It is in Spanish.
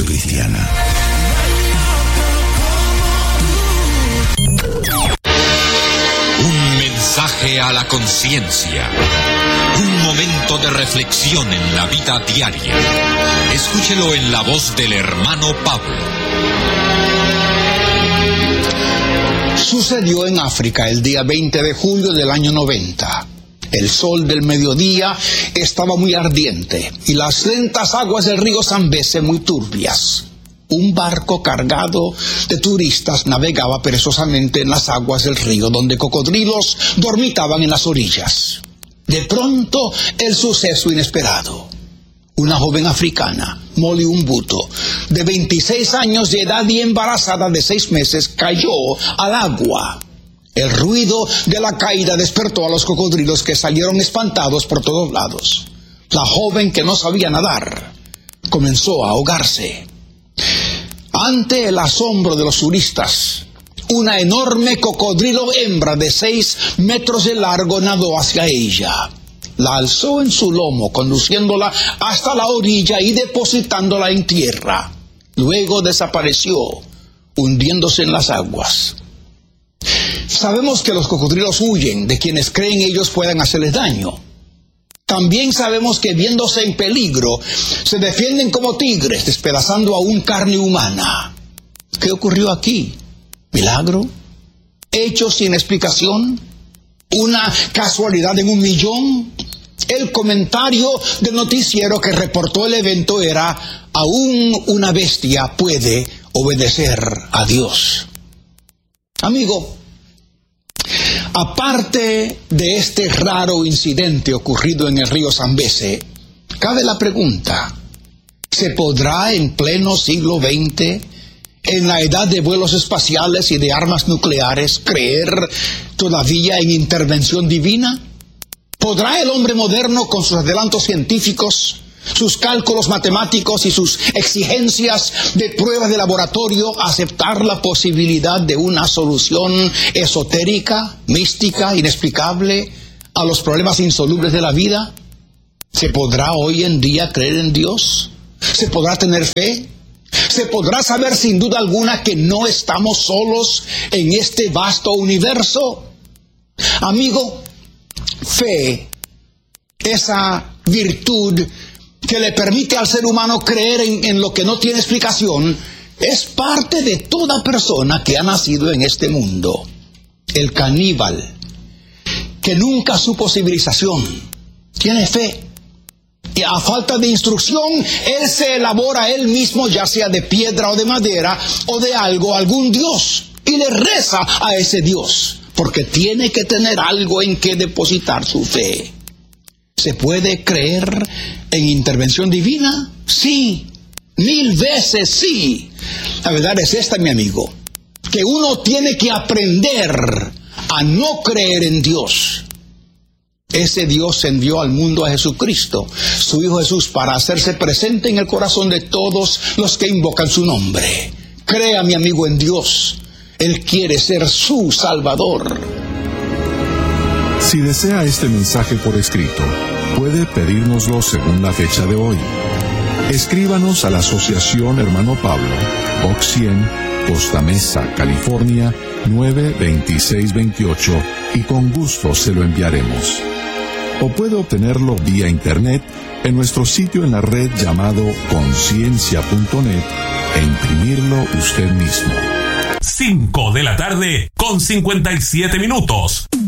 Cristiana. Un mensaje a la conciencia. Un momento de reflexión en la vida diaria. Escúchelo en la voz del hermano Pablo. Sucedió en África el día 20 de julio del año 90. El sol del mediodía estaba muy ardiente y las lentas aguas del río Zambeze muy turbias. Un barco cargado de turistas navegaba perezosamente en las aguas del río, donde cocodrilos dormitaban en las orillas. De pronto, el suceso inesperado. Una joven africana, Molly Umbuto, de 26 años de edad y embarazada de 6 meses, cayó al agua. El ruido de la caída despertó a los cocodrilos, que salieron espantados por todos lados. La joven, que no sabía nadar, comenzó a ahogarse. Ante el asombro de los turistas, una enorme cocodrilo hembra de 6 metros de largo nadó hacia ella. La alzó en su lomo, conduciéndola hasta la orilla y depositándola en tierra. Luego desapareció, hundiéndose en las aguas. Sabemos que los cocodrilos huyen de quienes creen ellos puedan hacerles daño. También sabemos que, viéndose en peligro, se defienden como tigres, despedazando aún carne humana. ¿Qué ocurrió aquí? ¿Milagro? ¿Hechos sin explicación? ¿Una casualidad en 1.000.000? El comentario del noticiero que reportó el evento era: aún una bestia puede obedecer a Dios. Amigo, aparte de este raro incidente ocurrido en el río Zambeze, cabe la pregunta: ¿se podrá en pleno siglo XX, en la edad de vuelos espaciales y de armas nucleares, creer todavía en intervención divina? ¿Podrá el hombre moderno, con sus adelantos científicos, sus cálculos matemáticos y sus exigencias de pruebas de laboratorio, aceptar la posibilidad de una solución esotérica, mística, inexplicable a los problemas insolubles de la vida? ¿Se podrá hoy en día creer en Dios? ¿Se podrá tener fe? ¿Se podrá saber sin duda alguna que no estamos solos en este vasto universo? Amigo, fe, esa virtud que le permite al ser humano creer en lo que no tiene explicación, es parte de toda persona que ha nacido en este mundo. El caníbal, que nunca supo civilización, tiene fe. Y a falta de instrucción, él se elabora él mismo, ya sea de piedra o de madera o de algún dios, y le reza a ese dios, porque tiene que tener algo en que depositar su fe. ¿Se puede creer en intervención divina? Sí, 1000 veces sí. La verdad es esta, mi amigo, que uno tiene que aprender a no creer en Dios. Ese Dios envió al mundo a Jesucristo, su Hijo Jesús, para hacerse presente en el corazón de todos los que invocan su nombre. Crea, mi amigo, en Dios. Él quiere ser su Salvador. Si desea este mensaje por escrito, puede pedírnoslo según la fecha de hoy. Escríbanos a la Asociación Hermano Pablo, Box 100, Costa Mesa, California, 92628, y con gusto se lo enviaremos. O puede obtenerlo vía internet en nuestro sitio en la red llamado conciencia.net e imprimirlo usted mismo. 5 de la tarde con 57 minutos.